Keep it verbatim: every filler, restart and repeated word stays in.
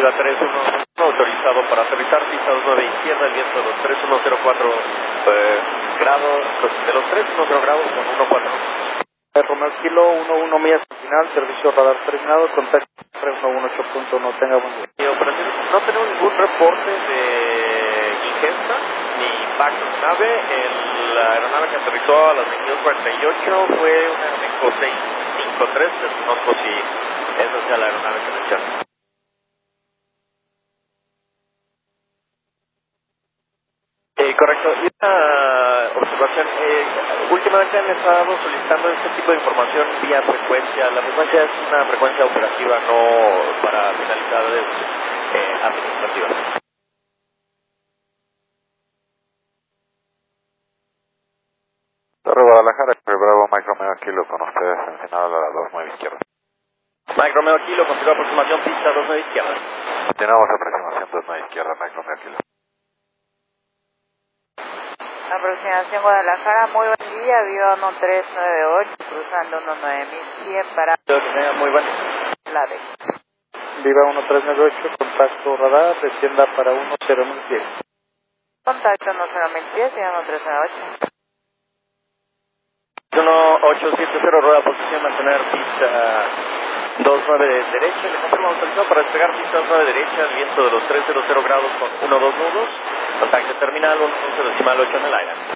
Viva tres uno uno, autorizado para aterrizar, pista dos nueve izquierda, el viento de los tres uno cero cuatro eh, grados, de los tres uno cero grados con uno cuatro. Romeo Kilo uno uno millas al final, servicio radar terminado, contacto tres uno uno ocho punto uno, tenga buen día. Y operaciones, no tenemos ningún reporte de ingesta ni impacto de nave. El, la aeronave que aterrizó a las veintidós cuarenta y ocho fue una Meco seis cinco tres, desconozco si esa sea la aeronave que menciona. Eh, correcto. Y una observación, eh, últimamente han estado solicitando este tipo de información vía frecuencia. La frecuencia es una frecuencia operativa, no para finalidades eh, administrativas. Torre Guadalajara, Bravo, Mike Romeo Kilo con ustedes, Ensenada a las dos nueve izquierda. Mike Romeo Kilo, continúa aproximación, pista dos nueve izquierda. Continuamos aproximación dos nueve izquierda, Mike Romeo Kilo. Aproximación Guadalajara, muy buen día, Viva uno tres nueve ocho, cruzando uno nueve mil cien para Muy bueno. la D. Viva uno tres nueve ocho, contacto radar, descienda para uno cero mil diez. Contacto uno cero mil diez, Viva uno tres nueve ocho. uno ocho siete cero, rueda posición, mantener pista dos nueve de derecha, le confirmo autorización para despegar pista dos nueve derecha, el viento de los tres cero cero grados con uno dos nudos, contacto terminal uno once decimal ocho en el aire.